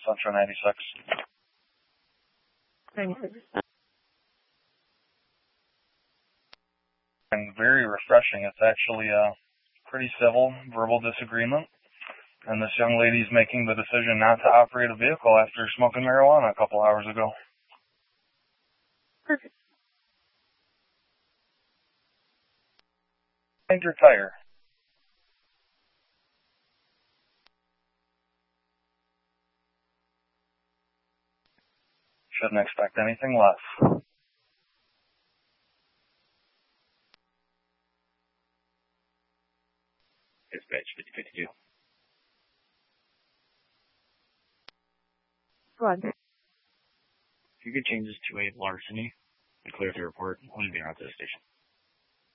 Central 96. Thank you. And very refreshing. It's actually a pretty civil verbal disagreement. And this young lady's making the decision not to operate a vehicle after smoking marijuana a couple hours ago. Perfect. Change your tire. Shouldn't expect anything less. Dispatch 5052. Go on. If you could change this to a larceny and clear the report, I'm going to be out to the station.